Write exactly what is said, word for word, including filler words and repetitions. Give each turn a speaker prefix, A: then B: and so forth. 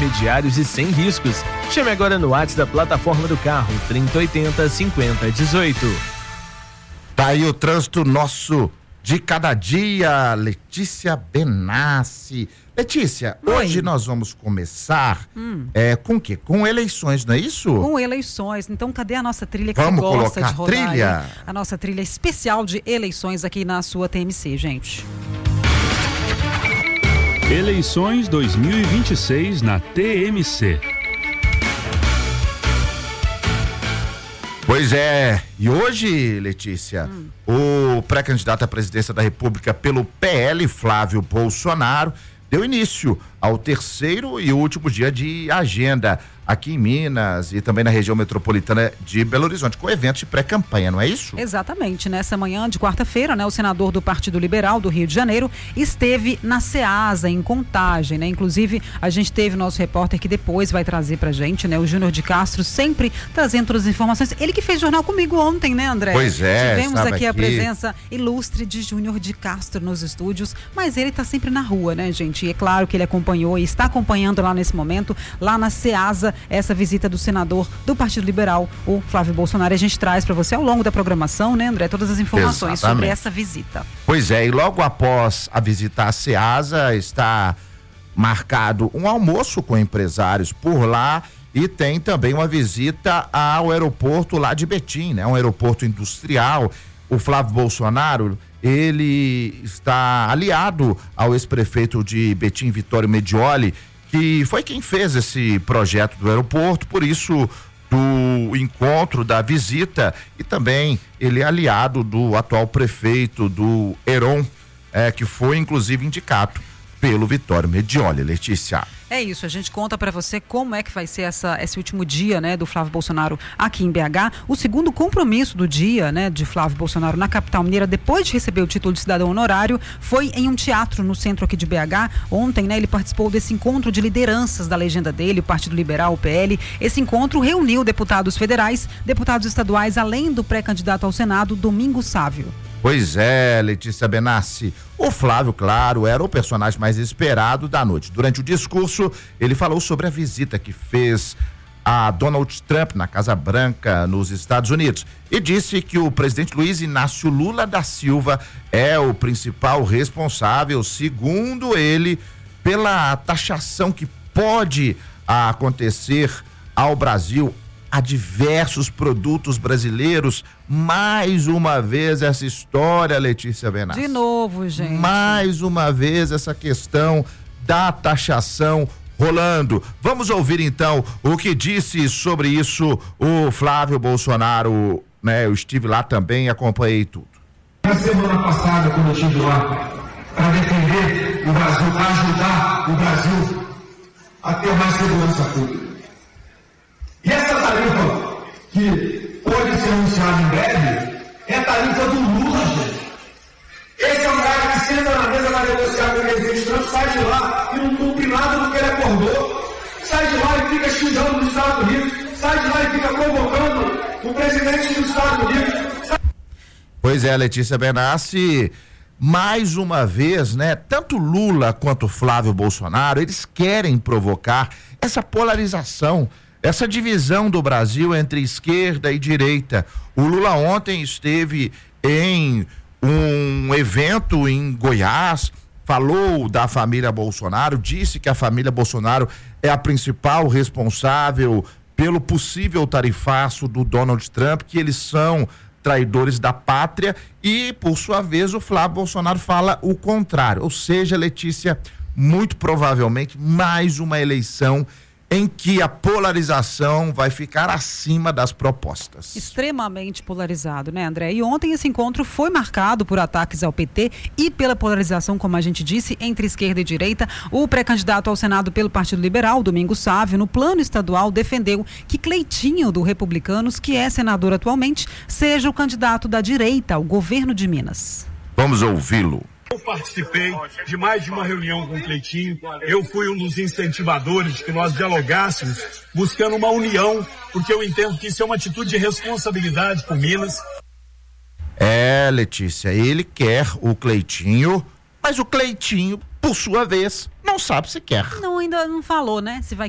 A: crediários e sem riscos. Chame agora no WhatsApp da plataforma do carro, trinta oitenta, cinquenta dezoito.
B: Tá aí o trânsito nosso de cada dia, Letícia Benassi. Letícia,
C: Oi.
B: Hoje nós vamos começar
C: hum.
B: é, com o quê? Com eleições, não é isso?
C: Com eleições. Então, cadê a nossa trilha que
B: Vamos
C: você gosta
B: colocar
C: de rodar?
B: trilha?
C: Aí? A nossa trilha especial de eleições aqui na sua T M C, gente.
D: Eleições dois mil e vinte e seis na T M C.
B: Pois é, e hoje, Letícia, hum. o pré-candidato à presidência da República pelo P L, Flávio Bolsonaro, deu início ao terceiro e último dia de agenda aqui em Minas e também na região metropolitana de Belo Horizonte, com eventos de pré-campanha, não é isso?
C: Exatamente. Nessa manhã de quarta-feira, né, o senador do Partido Liberal do Rio de Janeiro esteve na Ceasa, em Contagem, né? Inclusive, a gente teve o nosso repórter que depois vai trazer pra gente, né, o Júnior de Castro, sempre trazendo todas as informações. Ele que fez jornal comigo ontem, né, André?
B: Pois é.
C: Tivemos aqui,
B: aqui
C: a presença ilustre de Júnior de Castro nos estúdios, mas ele tá sempre na rua, né, gente? E é claro que ele acompanhou e está acompanhando lá nesse momento, lá na Ceasa, essa visita do senador do Partido Liberal, o Flávio Bolsonaro. A gente traz para você ao longo da programação, né, André, todas as informações Exatamente. sobre essa visita.
B: Pois é, e logo após a visita à Ceasa, está marcado um almoço com empresários por lá e tem também uma visita ao aeroporto lá de Betim, né, um aeroporto industrial. O Flávio Bolsonaro, ele está aliado ao ex-prefeito de Betim, Vitório Medioli, que foi quem fez esse projeto do aeroporto, por isso do encontro, da visita, e também ele é aliado do atual prefeito do Heron, é, que foi inclusive indicado pelo Vitório Medioli. Letícia.
C: É isso, a gente conta para você como é que vai ser essa, esse último dia, né, do Flávio Bolsonaro aqui em B H. O segundo compromisso do dia, né, de Flávio Bolsonaro na capital mineira, depois de receber o título de cidadão honorário, foi em um teatro no centro aqui de B H. Ontem, né, ele participou desse encontro de lideranças da legenda dele, o Partido Liberal, o P L. Esse encontro reuniu deputados federais, deputados estaduais, além do pré-candidato ao Senado, Domingos Sávio.
B: Pois é, Letícia Benassi. O Flávio, claro, era o personagem mais esperado da noite. Durante o discurso, ele falou sobre a visita que fez a Donald Trump na Casa Branca, nos Estados Unidos, e disse que o presidente Luiz Inácio Lula da Silva é o principal responsável, segundo ele, pela taxação que pode acontecer ao Brasil a diversos produtos brasileiros. Mais uma vez essa história, Letícia Benassi.
C: De novo, gente.
B: Mais uma vez essa questão da taxação rolando. Vamos ouvir então o que disse sobre isso o Flávio Bolsonaro, né? Eu estive lá também e acompanhei tudo.
E: Na semana passada, quando eu estive lá para defender o Brasil, para ajudar o Brasil a ter mais segurança pública. E essa tarifa que pode ser anunciada em breve é a tarifa do Lula, gente. Esse é um cara que senta na mesa para negociar com o presidente Trump, sai de lá e não cumpre nada do que ele acordou. Sai de lá e fica xingando os Estados Unidos. Sai de lá e fica provocando o presidente dos Estados Unidos. Sai...
B: Pois é, Letícia Benassi. Mais uma vez, né? Tanto Lula quanto Flávio Bolsonaro, eles querem provocar essa polarização, essa divisão do Brasil entre esquerda e direita. O Lula ontem esteve em um evento em Goiás, falou da família Bolsonaro, disse que a família Bolsonaro é a principal responsável pelo possível tarifaço do Donald Trump, que eles são traidores da pátria, e por sua vez o Flávio Bolsonaro fala o contrário. Ou seja, Letícia, muito provavelmente mais uma eleição em que a polarização vai ficar acima das propostas.
C: Extremamente polarizado, né, André? E ontem esse encontro foi marcado por ataques ao P T e pela polarização, como a gente disse, entre esquerda e direita. O pré-candidato ao Senado pelo Partido Liberal, Domingos Sávio, no plano estadual, defendeu que Cleitinho, do Republicanos, que é senador atualmente, seja o candidato da direita ao governo de Minas.
B: Vamos ouvi-lo.
F: Eu participei de mais de uma reunião com o Cleitinho, eu fui um dos incentivadores de que nós dialogássemos, buscando uma união, porque eu entendo que isso é uma atitude de responsabilidade com Minas.
B: É, Letícia, ele quer o Cleitinho, mas o Cleitinho, por sua vez, não sabe se quer.
C: Não, ainda não falou, né? Se vai